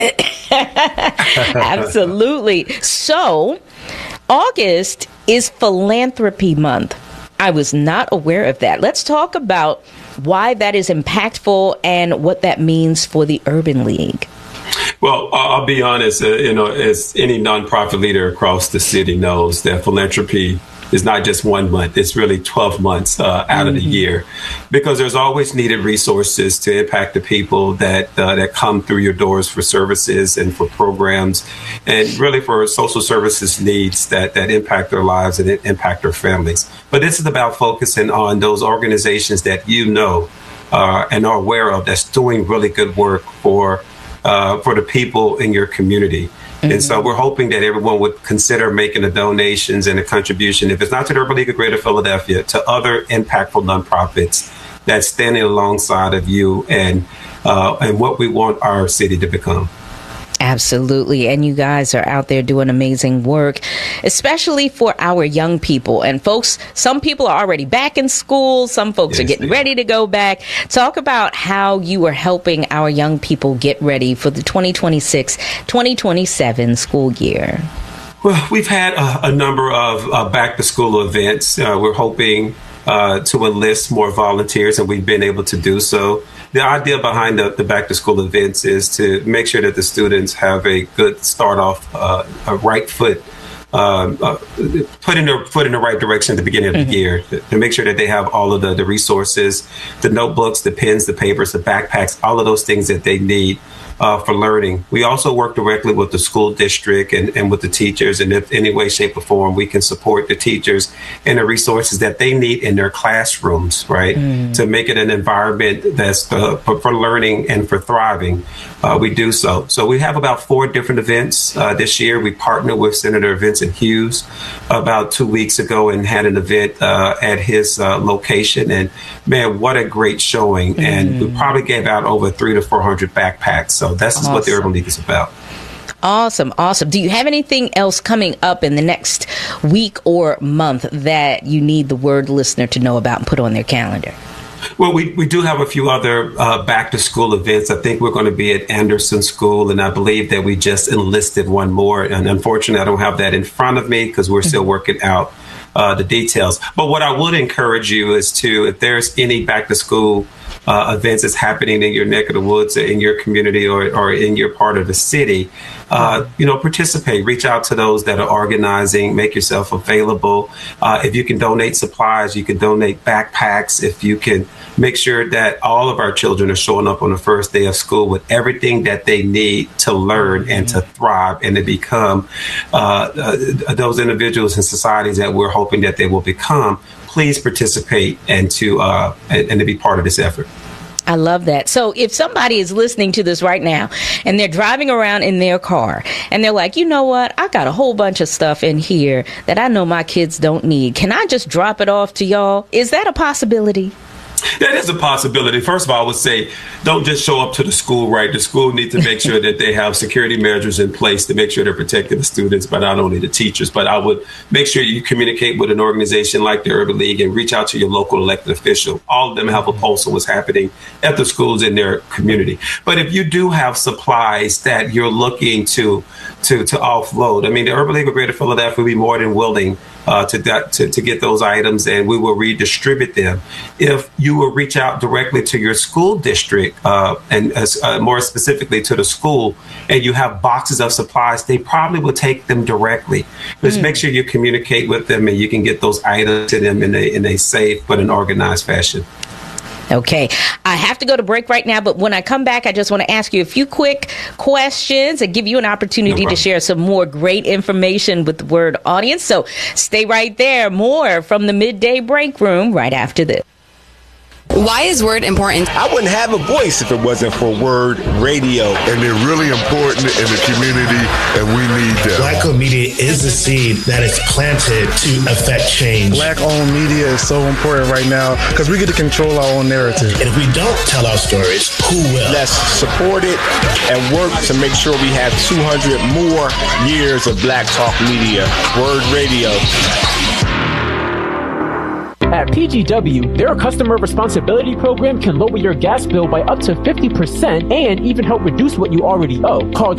Absolutely. So, August is Philanthropy Month. I was not aware of that. Let's talk about why that is impactful and what that means for the Urban League. Well, I'll be honest, as any nonprofit leader across the city knows, that philanthropy is not just 1 month. It's really 12 months out of the year, because there's always needed resources to impact the people that come through your doors for services and for programs, and really for social services needs that impact their lives and impact their families. But this is about focusing on those organizations that and are aware of that's doing really good work for the people in your community. And so we're hoping that everyone would consider making the donations and a contribution, if it's not to the Urban League of Greater Philadelphia, to other impactful nonprofits that's standing alongside of you and what we want our city to become. Absolutely. And you guys are out there doing amazing work, especially for our young people. And folks, some people are already back in school. Some folks are getting ready to go back. Talk about how you are helping our young people get ready for the 2026-2027 school year. Well, we've had a number of back to school events. We're hoping to enlist more volunteers, and we've been able to do so. The idea behind the back to school events is to make sure that the students have a good start off, a right foot, putting their foot in the right direction at the beginning of the year, to make sure that they have all of the resources, the notebooks, the pens, the papers, the backpacks, all of those things that they need for learning. We also work directly with the school district and with the teachers, and if any way, shape, or form we can support the teachers and the resources that they need in their classrooms, right, to make it an environment that's for learning and for thriving. We do so. So we have about 4 different events this year. We partnered with Senator Vincent Hughes about 2 weeks ago and had an event at his location. And man, what a great showing. And we probably gave out over 300 to 400 backpacks. So that's awesome. What the Urban League is about. Awesome. Awesome. Do you have anything else coming up in the next week or month that you need the Word listener to know about and put on their calendar? Well, we do have a few other back to school events. I think we're going to be at Anderson School, and I believe that we just enlisted one more. And unfortunately, I don't have that in front of me because we're still working out the details. But what I would encourage you is to, if there's any back to school events that's happening in your neck of the woods, or in your community, or in your part of the city, participate. Reach out to those that are organizing. Make yourself available. If you can donate supplies, you can donate backpacks. If you can make sure that all of our children are showing up on the first day of school with everything that they need to learn and to thrive and to become those individuals and societies that we're hoping that they will become, please participate and to be part of this effort. I love that. So if somebody is listening to this right now and they're driving around in their car and they're like, you know what, I got a whole bunch of stuff in here that I know my kids don't need. Can I just drop it off to y'all? Is that a possibility? That is a possibility. First of all, I would say don't just show up to the school, right? The school needs to make sure that they have security measures in place to make sure they're protecting the students, but not only the teachers. But I would make sure you communicate with an organization like the Urban League and reach out to your local elected official. All of them have a pulse of what's happening at the schools in their community. But if you do have supplies that you're looking to offload, I mean, the Urban League of Greater Philadelphia will be more than willing to get those items, and we will redistribute them. If you will reach out directly to your school district, and more specifically to the school, and you have boxes of supplies, they probably will take them directly. Just make sure you communicate with them and you can get those items to them in a safe but an organized fashion. Okay, I have to go to break right now, but when I come back, I just want to ask you a few quick questions and give you an opportunity to share some more great information with the Word audience. So stay right there. More from the Midday Break Room right after this. Why is Word important? I wouldn't have a voice if it wasn't for Word Radio. And they're really important in the community, and we need them. Black-owned media is the seed that is planted to affect change. Black-owned media is so important right now because we get to control our own narrative. And if we don't tell our stories, who will? Let's support it and work to make sure we have 200 more years of Black Talk Media. Word Radio. At PGW, their customer responsibility program can lower your gas bill by up to 50% and even help reduce what you already owe. Call